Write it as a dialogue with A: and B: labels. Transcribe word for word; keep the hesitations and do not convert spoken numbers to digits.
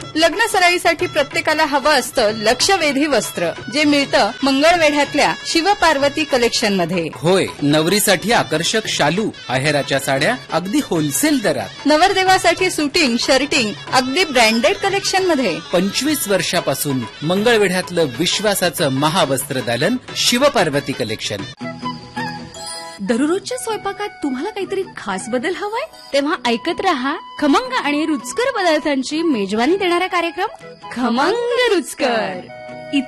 A: लग्न सराईसाठी प्रत्येकाला हवं असतं लक्षवेधी वस्त्र, जे मिळतं मंगळवेढ्यातल्या शिवपार्वती कलेक्शन मध्ये.
B: होय, नवरीसाठी आकर्षक शालू, आहेराच्या साड्या अगदी होलसेल दरात.
A: नवरदेवासाठी सुटिंग, शर्टिंग अगदी ब्रँडेड कलेक्शन मध्ये.
B: पंचवीस वर्षापासून मंगळवेढ्यातलं विश्वासाचं महावस्त्र दालन शिवपार्वती कलेक्शन.
C: दररोजच्या स्वयंपाकात तुम्हाला काहीतरी खास बदल हवाय? तेव्हा ऐकत रहा खमंग आणि रुचकर पदार्थांची मेजवानी देणारा कार्यक्रम खमंग रुचकर.